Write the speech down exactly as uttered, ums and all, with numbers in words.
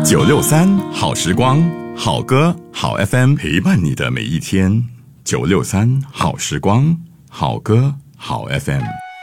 九六三好时光，好歌好 F M 陪伴你的每一天。九六三好时光，好歌好 F M。